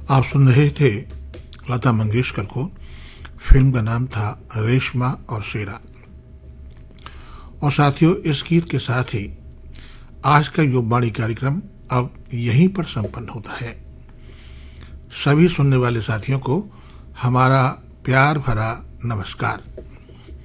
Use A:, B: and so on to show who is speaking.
A: आप सुन रहे थे लता मंगेशकर को। फिल्म का नाम था रेशमा और शेरा। और साथियों, इस गीत के साथ ही आज का युगवाणी कार्यक्रम अब यहीं पर संपन्न होता है। सभी सुनने वाले साथियों को हमारा प्यार भरा नमस्कार।